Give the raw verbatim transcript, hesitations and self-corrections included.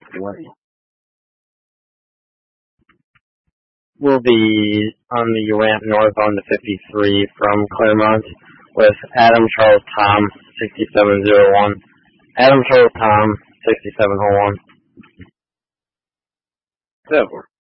way. We'll be on the ramp north on the fifty-three from Claremont with Adam Charles Tom, sixty-seven oh one. Adam Charles Tom, sixty-seven oh one. Seven.